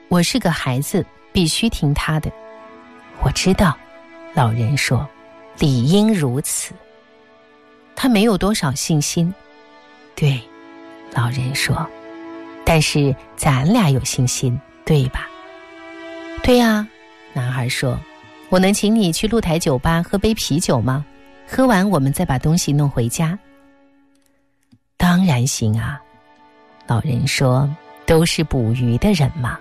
我是个孩子，必须听他的。我知道，老人说，理应如此。他没有多少信心。对，老人说，但是咱俩有信心，对吧？对啊，男孩说，我能请你去露台酒吧喝杯啤酒吗？喝完我们再把东西弄回家。当然行啊，老人说，都是捕鱼的人嘛。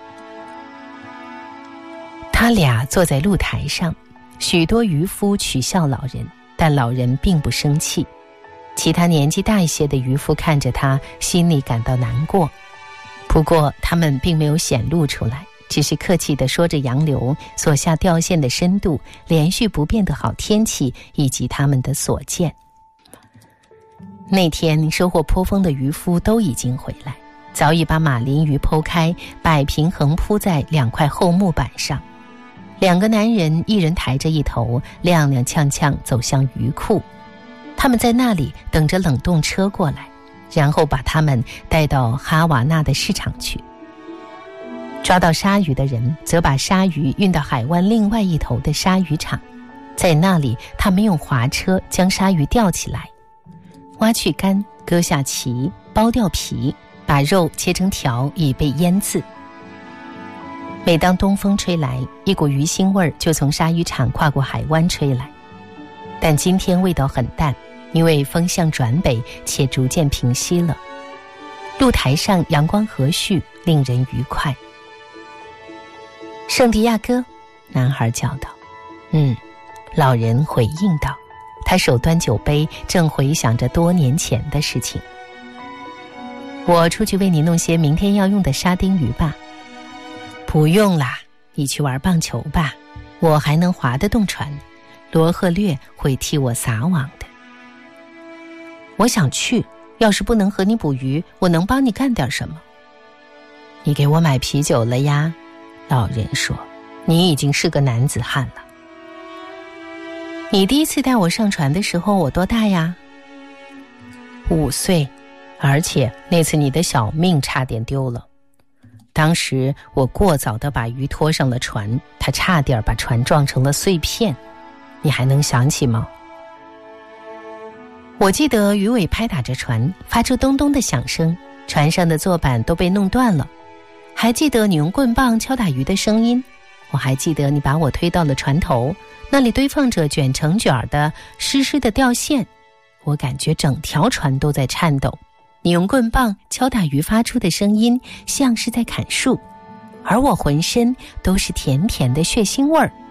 他俩坐在露台上，许多渔夫取笑老人，但老人并不生气。其他年纪大一些的渔夫看着他，心里感到难过。不过他们并没有显露出来，只是客气地说着洋流所下掉线的深度，连续不变的好天气，以及他们的所见。那天收获颇丰的渔夫都已经回来，早已把马林鱼剖开，摆平横铺在2块厚木板上。2个男人，一人抬着一头，踉踉跄跄走向鱼库。他们在那里等着冷冻车过来，然后把他们带到哈瓦那的市场去。抓到鲨鱼的人则把鲨鱼运到海湾另外一头的鲨鱼场，在那里他们用滑车将鲨鱼吊起来，挖去肝，割下鳍，剥掉皮，把肉切成条以备腌制。每当东风吹来，一股鱼腥味就从鲨鱼场跨过海湾吹来。但今天味道很淡，因为风向转北且逐渐平息了。露台上阳光和煦，令人愉快。圣地亚哥，男孩叫道。老人回应道，他手端酒杯，正回想着多年前的事情。我出去为你弄些明天要用的沙丁鱼吧。不用啦，你去玩棒球吧，我还能划得动船，罗赫略会替我撒网的。我想去，要是不能和你捕鱼，我能帮你干点什么？你给我买啤酒了呀？老人说，你已经是个男子汉了。你第一次带我上船的时候，我多大呀？5岁，而且那次你的小命差点丢了。当时我过早地把鱼拖上了船，它差点把船撞成了碎片，你还能想起吗？我记得鱼尾拍打着船，发出咚咚的响声，船上的坐板都被弄断了。还记得你用棍棒敲打鱼的声音，我还记得你把我推到了船头，那里堆放着卷成卷的湿湿的吊线，我感觉整条船都在颤抖。你用棍棒敲打鱼发出的声音像是在砍树，而我浑身都是甜甜的血腥味儿。